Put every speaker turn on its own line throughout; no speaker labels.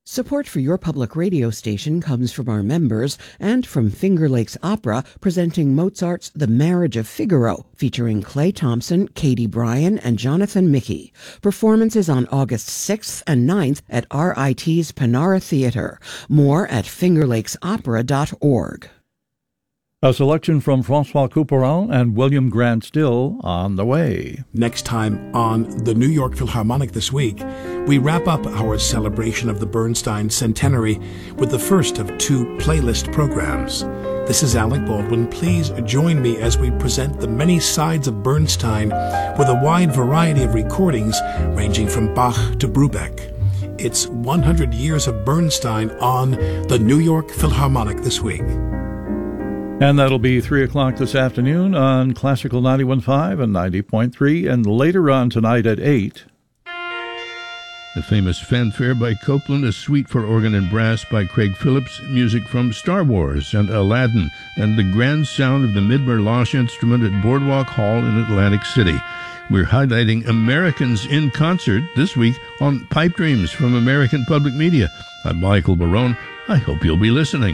Support for your public radio station comes from our members and from Finger Lakes Opera, presenting Mozart's The Marriage of Figaro, featuring Clay Thompson, Katie Bryan, and Jonathan Mickey. Performances on August 6th and 9th at RIT's Panara Theatre. More at fingerlakesopera.org.
A selection from Francois Couperin and William Grant Still on the way.
Next time on the New York Philharmonic this week, we wrap up our celebration of the Bernstein Centenary with the first of two playlist programs. This is Alec Baldwin. Please join me as we present the many sides of Bernstein with a wide variety of recordings ranging from Bach to Brubeck. It's 100 years of Bernstein on the New York Philharmonic this week.
And that'll be 3 o'clock this afternoon on Classical 91.5 and 90.3, and later on tonight at 8.
The famous fanfare by Copland, a suite for organ and brass by Craig Phillips, music from Star Wars and Aladdin, and the grand sound of the Midmer-Losh instrument at Boardwalk Hall in Atlantic City. We're highlighting Americans in concert this week on Pipe Dreams from American Public Media. I'm Michael Barone. I hope you'll be listening.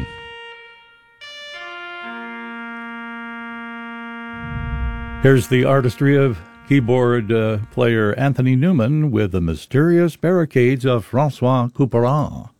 Here's the artistry of keyboard player Anthony Newman with the mysterious barricades of Francois Couperin.